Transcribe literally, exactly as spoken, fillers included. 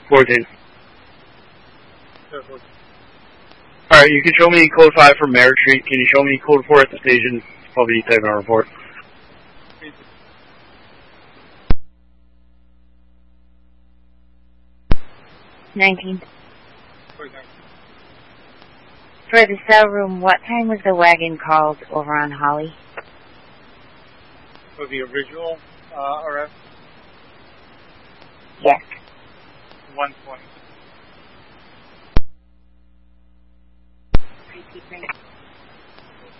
fourteen. Alright, you can show me code five from Merritt Street. Can you show me code four at the station? I'll be typing a report. nineteen. For the cell room, what time was the wagon called over on Holly? For the original uh, arrest?